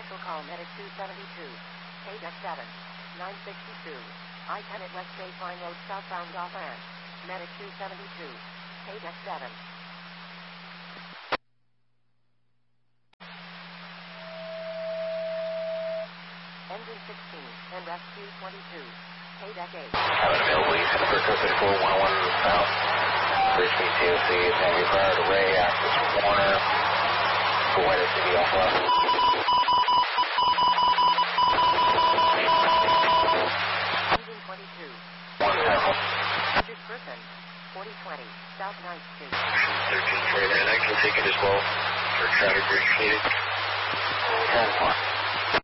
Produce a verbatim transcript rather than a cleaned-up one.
Special call Medic two seventy-two. K D E C seven. nine sixty-two. I ten at West Baseline Road southbound off ramp. Medic two seventy-two. K D E C seven. Engine sixteen and Rescue twenty-two. K D E C eight. Available East Center Code four one one South. Bridge T O C is heavy prior to Ray, access Warner. For Weather City Alpha. Engine twenty-two. One Alpha. Hundred person. forty twenty. South ninth Street. thirteen forty-nine, actual ticket as well. For traffic bridge needed. ten one.